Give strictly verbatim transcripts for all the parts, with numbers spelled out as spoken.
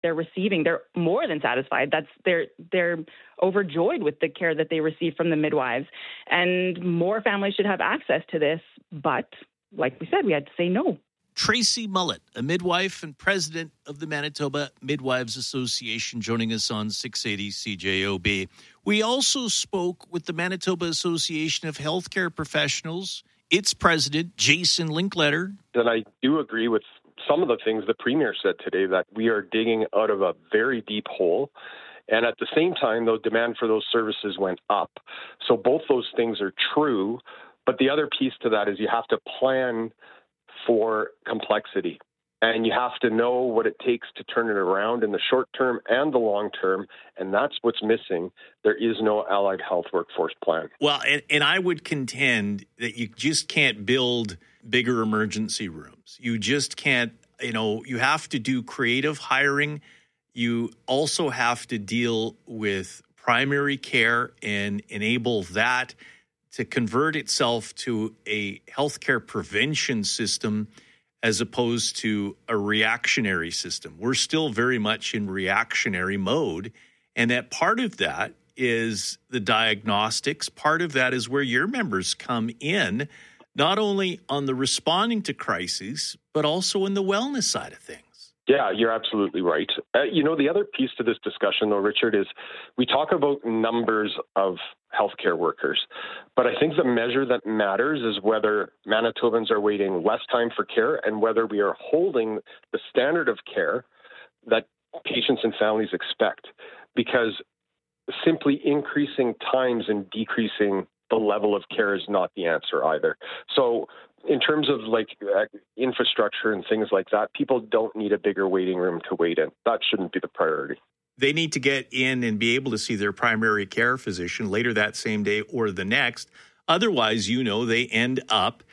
they're receiving. They're more than satisfied. That's they're they're overjoyed with the care that they receive from the midwives. And more families should have access to this. But like we said, we had to say no. Tracy Mullet, a midwife and president of the Manitoba Midwives Association, joining us on six eighty C J O B. We also spoke with the Manitoba Association of Healthcare Professionals, its president, Jason Linkletter. And I do agree with some of the things the Premier said today, that we are digging out of a very deep hole. And at the same time, though, demand for those services went up. So both those things are true. But the other piece to that is you have to plan for complexity. And you have to know what it takes to turn it around in the short term and the long term. And that's what's missing. There is no allied health workforce plan. Well, and, and I would contend that you just can't build bigger emergency rooms. You just can't, you know, you have to do creative hiring. You also have to deal with primary care and enable that to convert itself to a healthcare prevention system as opposed to a reactionary system. We're still very much in reactionary mode, and that part of that is the diagnostics. Part of that is where your members come in, not only on the responding to crises, but also in the wellness side of things. Yeah, you're absolutely right. Uh, you know, the other piece to this discussion, though, Richard, is we talk about numbers of healthcare workers, but I think the measure that matters is whether Manitobans are waiting less time for care and whether we are holding the standard of care that patients and families expect, because simply increasing times and decreasing the level of care is not the answer either. So in terms of like uh, infrastructure and things like that, people don't need a bigger waiting room to wait in. That shouldn't be the priority. They need to get in and be able to see their primary care physician later that same day or the next. Otherwise, you know, they end up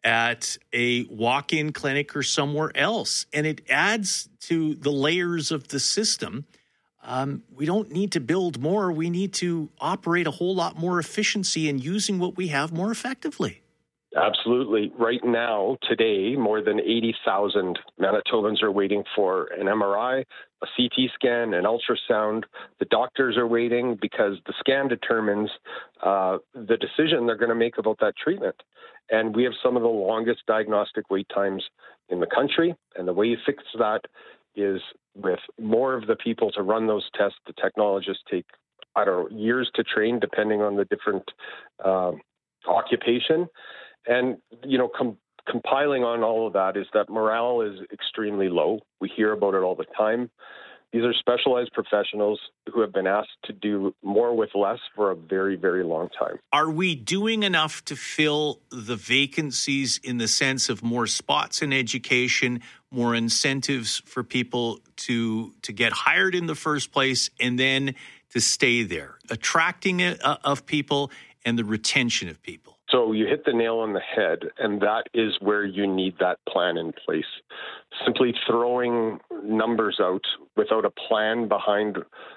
at a walk-in clinic or somewhere else. And it adds to the layers of the system. Um, we don't need to build more. We need to operate a whole lot more efficiency in using what we have more effectively. Absolutely. Right now, today, more than eighty thousand Manitobans are waiting for an M R I, a C T scan, an ultrasound. The doctors are waiting because the scan determines uh, the decision they're going to make about that treatment. And we have some of the longest diagnostic wait times in the country. And the way you fix that is with more of the people to run those tests. The technologists take, I don't know, years to train, depending on the different uh, occupation. And, you know, com- compiling on all of that is that morale is extremely low. We hear about it all the time. These are specialized professionals who have been asked to do more with less for a very, very long time. Are we doing enough to fill the vacancies in the sense of more spots in education, more incentives for people to to get hired in the first place and then to stay there, attracting uh, of people and the retention of people? So you hit the nail on the head, and that is where you need that plan in place. Simply throwing numbers out without a plan behind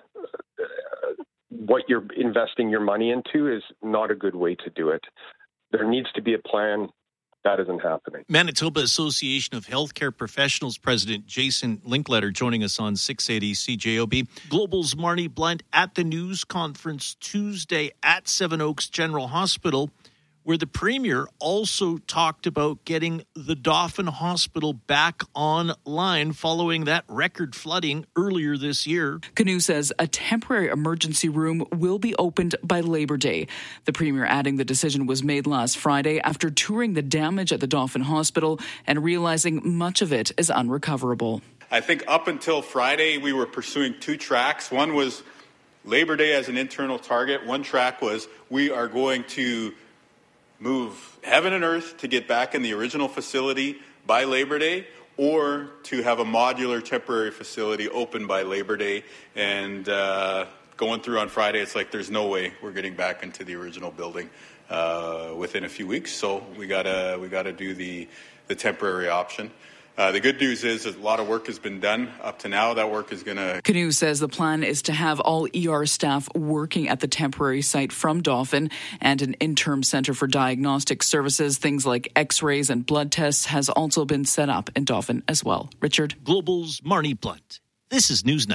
what you're investing your money into is not a good way to do it. There needs to be a plan. That isn't happening. Manitoba Association of Healthcare Professionals President Jason Linkletter joining us on six eighty C J O B. Global's Marnie Blunt at the news conference Tuesday at Seven Oaks General Hospital, where the Premier also talked about getting the Dauphin Hospital back online following that record flooding earlier this year. Canoe says a temporary emergency room will be opened by Labor Day. The Premier adding the decision was made last Friday after touring the damage at the Dauphin Hospital and realizing much of it is unrecoverable. I think up until Friday, we were pursuing two tracks. One was Labor Day as an internal target. One track was we are going to move heaven and earth to get back in the original facility by Labor Day, or to have a modular temporary facility open by Labor Day. And uh, going through on Friday, it's like there's no way we're getting back into the original building uh, within a few weeks. So we gotta we gotta do the the temporary option. Uh, the good news is that a lot of work has been done up to now. That work is going to... Canoe says the plan is to have all E R staff working at the temporary site from Dauphin, and an interim centre for diagnostic services, things like x-rays and blood tests, has also been set up in Dauphin as well. Richard? Global's Marnie Blunt. This is Newsnight.